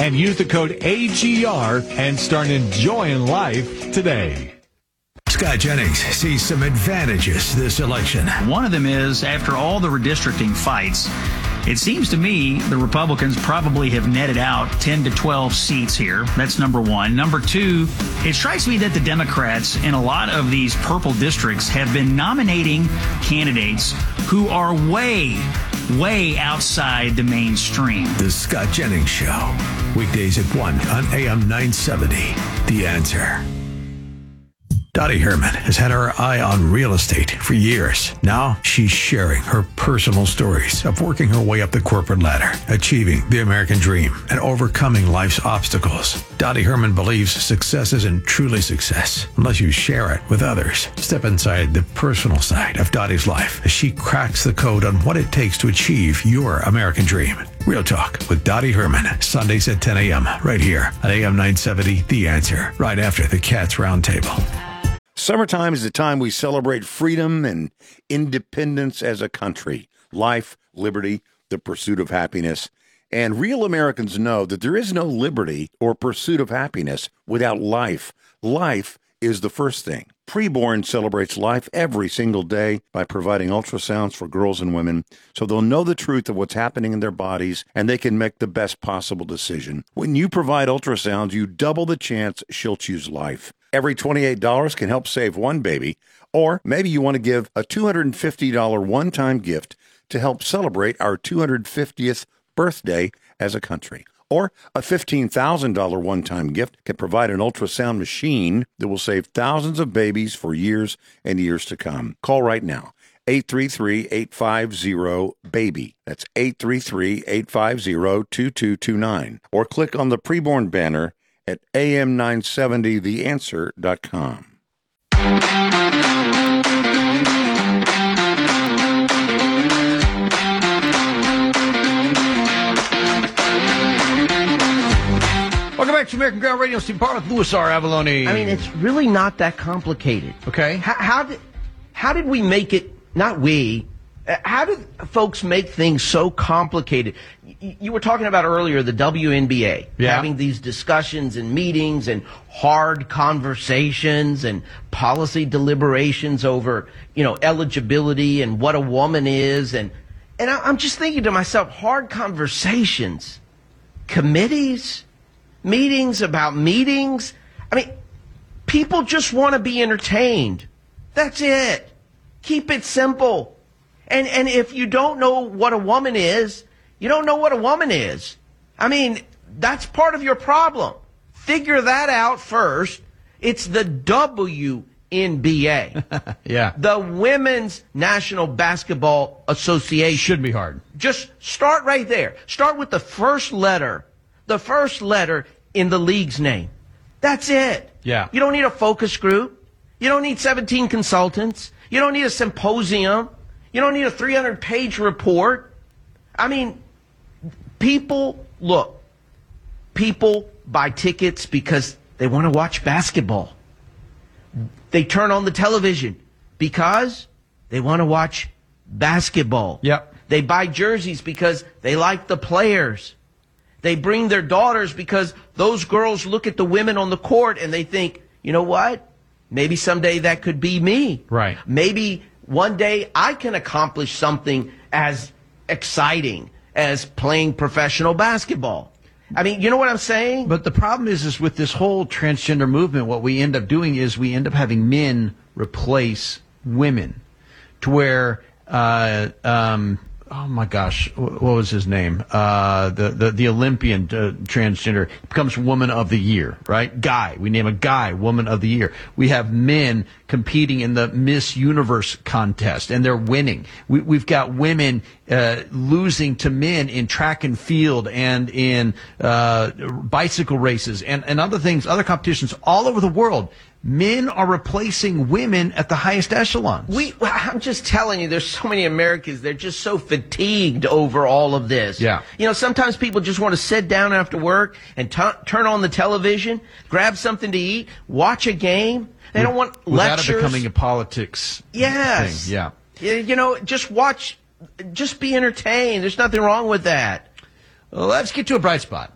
and use the code AGR and start enjoying life today. Scott Jennings sees some advantages this election. One of them is, after all the redistricting fights, it seems to me the Republicans probably have netted out 10 to 12 seats here. That's number one. Number two, it strikes me that the Democrats in a lot of these purple districts have been nominating candidates who are way outside the mainstream. The Scott Jennings Show. Weekdays at 1 on AM 970. The Answer. Dottie Herman has had her eye on real estate for years. Now she's sharing her personal stories of working her way up the corporate ladder, achieving the American dream, and overcoming life's obstacles. Dottie Herman believes success isn't truly success unless you share it with others. Step inside the personal side of Dottie's life as she cracks the code on what it takes to achieve your American dream. Real Talk with Dottie Herman, Sundays at 10 a.m. right here on AM 970, The Answer, right after the Cats Roundtable. Summertime is the time we celebrate freedom and independence as a country. Life, liberty, the pursuit of happiness. And real Americans know that there is no liberty or pursuit of happiness without life. Life is the first thing. Preborn celebrates life every single day by providing ultrasounds for girls and women so they'll know the truth of what's happening in their bodies and they can make the best possible decision. When you provide ultrasounds, you double the chance she'll choose life. Every $28 can help save one baby, or maybe you want to give a $250 one-time gift to help celebrate our 250th birthday as a country. Or a $15,000 one-time gift can provide an ultrasound machine that will save thousands of babies for years and years to come. Call right now. 833-850-BABY. That's 833-850-2229. Or click on the preborn banner at am970theanswer.com. Welcome back to American Ground Radio. Steve Parr with Louis R. Avalone. I mean, it's really not that complicated. Okay. How did we make it, not we, how did folks make things so complicated? You were talking about earlier the WNBA, having these discussions and meetings and hard conversations and policy deliberations over, eligibility and what a woman is. And I'm just thinking to myself, hard conversations, committees, meetings about meetings. I mean, people just want to be entertained. That's it. Keep it simple. And if you don't know what a woman is, you don't know what a woman is. I mean, that's part of your problem. Figure that out first. It's the WNBA. Yeah. The Women's National Basketball Association. Should be hard. Just start right there. Start with the first letter in the league's name. That's it. Yeah. You don't need a focus group. You don't need 17 consultants. You don't need a symposium. You don't need a 300-page report. I mean, people buy tickets because they want to watch basketball. They turn on the television because they want to watch basketball. Yep. They buy jerseys because they like the players. They bring their daughters because those girls look at the women on the court and they think, you know what? Maybe someday that could be me. Right. Maybe one day I can accomplish something as exciting as playing professional basketball. I mean, you know what I'm saying? But the problem is with this whole transgender movement, what we end up doing is we end up having men replace women to where, oh my gosh, what was his name? The Olympian transgender becomes Woman of the Year, right? Guy. We name a guy Woman of the Year. We have men competing in the Miss Universe contest, and they're winning. We've got women losing to men in track and field and in bicycle races and other things, other competitions all over the world. Men are replacing women at the highest echelons. I'm just telling you, there's so many Americans, they're just so fatigued over all of this. Yeah. Sometimes people just want to sit down after work and turn on the television, grab something to eat, watch a game. They don't want lectures. Without it becoming a politics yes. thing. Yeah. Just watch, just be entertained. There's nothing wrong with that. Well, let's get to a bright spot.